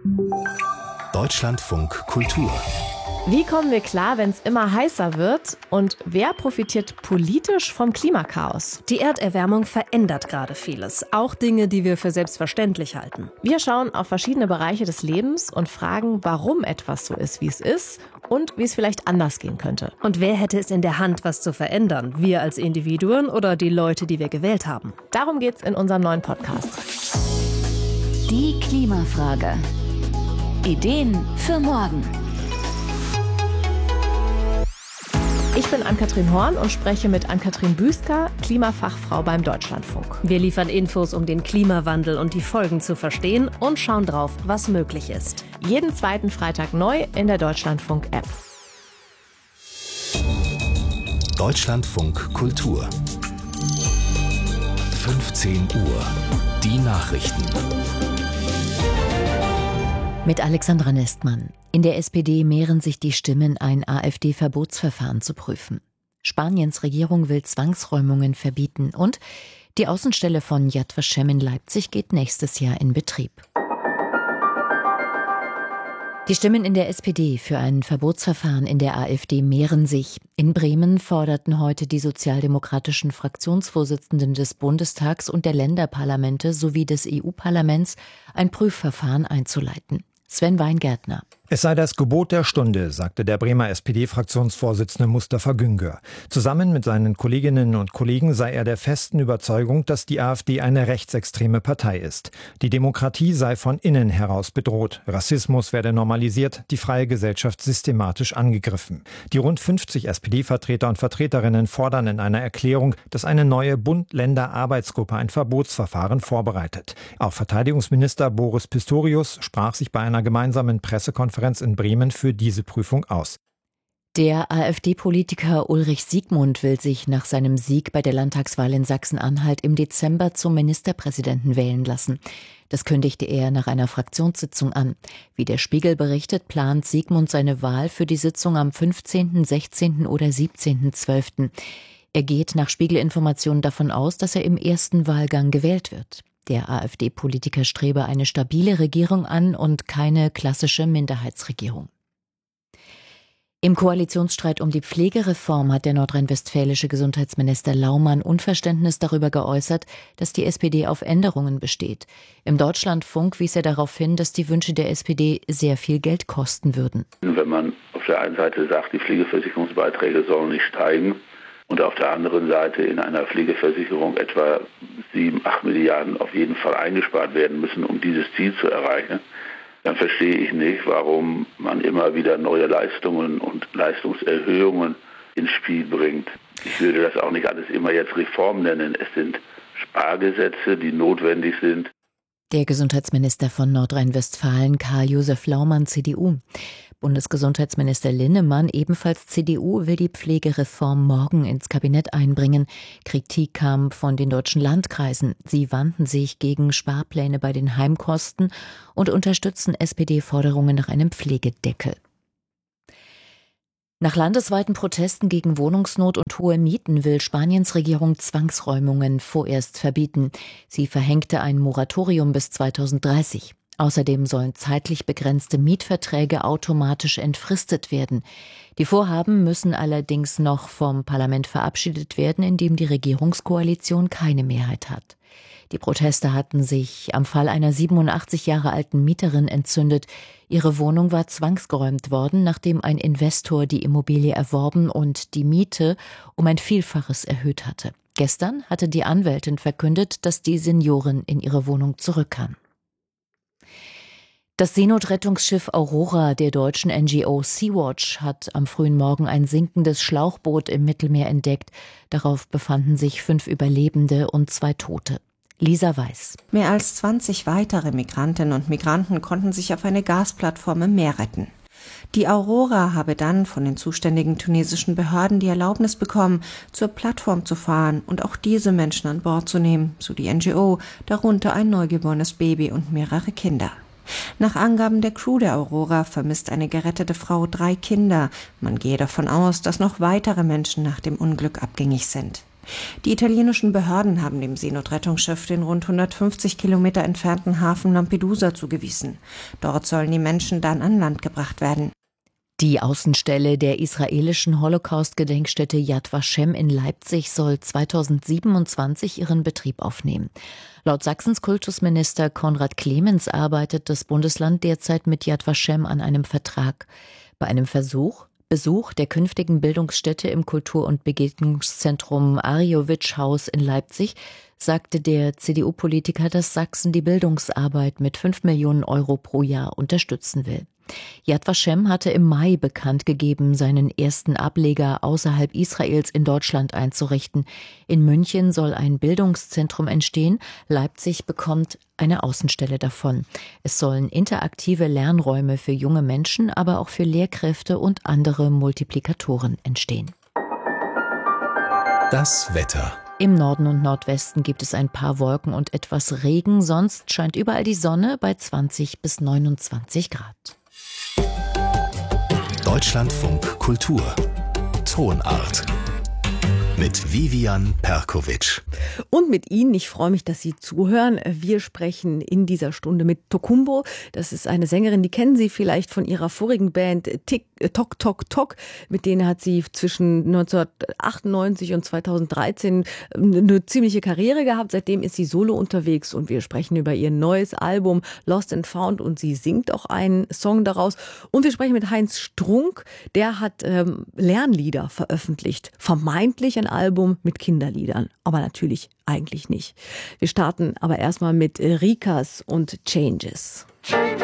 Deutschlandfunk Kultur. Wie kommen wir klar, wenn es immer heißer wird? Und wer profitiert politisch vom Klimakaos? Die Erderwärmung verändert gerade vieles, auch Dinge, die wir für selbstverständlich halten. Wir schauen auf verschiedene Bereiche des Lebens und fragen, warum etwas so ist, wie es ist und wie es vielleicht anders gehen könnte. Und wer hätte es in der Hand, was zu verändern? Wir als Individuen oder die Leute, die wir gewählt haben? Darum geht's in unserem neuen Podcast. Die Klimafrage. Ideen für morgen. Ich bin Ann-Kathrin Horn und spreche mit Ann-Kathrin Büsker, Klimafachfrau beim Deutschlandfunk. Wir liefern Infos, um den Klimawandel und die Folgen zu verstehen und schauen drauf, was möglich ist. Jeden zweiten Freitag neu in der Deutschlandfunk-App. Deutschlandfunk Kultur. 15 Uhr. Die Nachrichten. Mit Alexandra Nestmann. In der SPD mehren sich die Stimmen, ein AfD-Verbotsverfahren zu prüfen. Spaniens Regierung will Zwangsräumungen verbieten und die Außenstelle von Yad Vashem in Leipzig geht nächstes Jahr in Betrieb. Die Stimmen in der SPD für ein Verbotsverfahren in der AfD mehren sich. In Bremen forderten heute die sozialdemokratischen Fraktionsvorsitzenden des Bundestags und der Länderparlamente sowie des EU-Parlaments ein Prüfverfahren einzuleiten. Sven Weingärtner. Es sei das Gebot der Stunde, sagte der Bremer SPD-Fraktionsvorsitzende Mustafa Güngör. Zusammen mit seinen Kolleginnen und Kollegen sei er der festen Überzeugung, dass die AfD eine rechtsextreme Partei ist. Die Demokratie sei von innen heraus bedroht. Rassismus werde normalisiert, die freie Gesellschaft systematisch angegriffen. Die rund 50 SPD-Vertreter und Vertreterinnen fordern in einer Erklärung, dass eine neue Bund-Länder-Arbeitsgruppe ein Verbotsverfahren vorbereitet. Auch Verteidigungsminister Boris Pistorius sprach sich bei einer gemeinsamen Pressekonferenz in Bremen für diese Prüfung aus. Der AfD-Politiker Ulrich Siegmund will sich nach seinem Sieg bei der Landtagswahl in Sachsen-Anhalt im Dezember zum Ministerpräsidenten wählen lassen. Das kündigte er nach einer Fraktionssitzung an. Wie der Spiegel berichtet, plant Siegmund seine Wahl für die Sitzung am 15., 16. oder 17.12. Er geht nach Spiegelinformationen davon aus, dass er im ersten Wahlgang gewählt wird. Der AfD-Politiker strebe eine stabile Regierung an und keine klassische Minderheitsregierung. Im Koalitionsstreit um die Pflegereform hat der nordrhein-westfälische Gesundheitsminister Laumann Unverständnis darüber geäußert, dass die SPD auf Änderungen besteht. Im Deutschlandfunk wies er darauf hin, dass die Wünsche der SPD sehr viel Geld kosten würden. Wenn man auf der einen Seite sagt, die Pflegeversicherungsbeiträge sollen nicht steigen, und auf der anderen Seite in einer Pflegeversicherung etwa 7-8 Milliarden auf jeden Fall eingespart werden müssen, um dieses Ziel zu erreichen, dann verstehe ich nicht, warum man immer wieder neue Leistungen und Leistungserhöhungen ins Spiel bringt. Ich würde das auch nicht alles immer jetzt Reform nennen. Es sind Spargesetze, die notwendig sind. Der Gesundheitsminister von Nordrhein-Westfalen, Karl-Josef Laumann, CDU. Bundesgesundheitsminister Linnemann, ebenfalls CDU, will die Pflegereform morgen ins Kabinett einbringen. Kritik kam von den deutschen Landkreisen. Sie wandten sich gegen Sparpläne bei den Heimkosten und unterstützen SPD-Forderungen nach einem Pflegedeckel. Nach landesweiten Protesten gegen Wohnungsnot und hohe Mieten will Spaniens Regierung Zwangsräumungen vorerst verbieten. Sie verhängte ein Moratorium bis 2030. Außerdem sollen zeitlich begrenzte Mietverträge automatisch entfristet werden. Die Vorhaben müssen allerdings noch vom Parlament verabschiedet werden, in dem die Regierungskoalition keine Mehrheit hat. Die Proteste hatten sich am Fall einer 87 Jahre alten Mieterin entzündet. Ihre Wohnung war zwangsgeräumt worden, nachdem ein Investor die Immobilie erworben und die Miete um ein Vielfaches erhöht hatte. Gestern hatte die Anwältin verkündet, dass die Seniorin in ihre Wohnung zurück kann. Das Seenotrettungsschiff Aurora der deutschen NGO Sea-Watch hat am frühen Morgen ein sinkendes Schlauchboot im Mittelmeer entdeckt. Darauf befanden sich 5 Überlebende und 2 Tote. Lisa Weiß. Mehr als 20 weitere Migrantinnen und Migranten konnten sich auf eine Gasplattform im Meer retten. Die Aurora habe dann von den zuständigen tunesischen Behörden die Erlaubnis bekommen, zur Plattform zu fahren und auch diese Menschen an Bord zu nehmen, so die NGO, darunter ein neugeborenes Baby und mehrere Kinder. Nach Angaben der Crew der Aurora vermisst eine gerettete Frau 3 Kinder. Man gehe davon aus, dass noch weitere Menschen nach dem Unglück abgängig sind. Die italienischen Behörden haben dem Seenotrettungsschiff den rund 150 Kilometer entfernten Hafen Lampedusa zugewiesen. Dort sollen die Menschen dann an Land gebracht werden. Die Außenstelle der israelischen Holocaust-Gedenkstätte Yad Vashem in Leipzig soll 2027 ihren Betrieb aufnehmen. Laut Sachsens Kultusminister Konrad Clemens arbeitet das Bundesland derzeit mit Yad Vashem an einem Vertrag. Bei einem Besuch der künftigen Bildungsstätte im Kultur- und Begegnungszentrum Arjowitsch-Haus in Leipzig sagte der CDU-Politiker, dass Sachsen die Bildungsarbeit mit 5 Millionen Euro pro Jahr unterstützen will. Yad Vashem hatte im Mai bekannt gegeben, seinen ersten Ableger außerhalb Israels in Deutschland einzurichten. In München soll ein Bildungszentrum entstehen. Leipzig bekommt eine Außenstelle davon. Es sollen interaktive Lernräume für junge Menschen, aber auch für Lehrkräfte und andere Multiplikatoren entstehen. Das Wetter. Im Norden und Nordwesten gibt es ein paar Wolken und etwas Regen, sonst scheint überall die Sonne bei 20 bis 29 Grad. Deutschlandfunk Kultur. Tonart. Mit Vivian Perkovic. Und mit Ihnen, ich freue mich, dass Sie zuhören. Wir sprechen in dieser Stunde mit Tokumbo. Das ist eine Sängerin, die kennen Sie vielleicht von ihrer vorigen Band Tok Tok Tok. Mit denen hat sie zwischen 1998 und 2013 eine ziemliche Karriere gehabt. Seitdem ist sie solo unterwegs und wir sprechen über ihr neues Album Lost and Found und sie singt auch einen Song daraus. Und wir sprechen mit Heinz Strunk, der hat Lernlieder veröffentlicht. Vermeintlich ein Album mit Kinderliedern, aber natürlich eigentlich nicht. Wir starten aber erstmal mit Rikas und Changes.